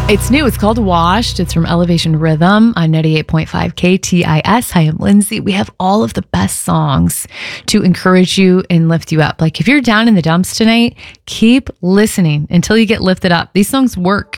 It's new. It's called Washed. It's from Elevation Rhythm on 98.5 KTIS. Hi, I'm Lindsay. We have all of the best songs to encourage you and lift you up. Like if you're down in the dumps tonight, keep listening until you get lifted up. These songs work.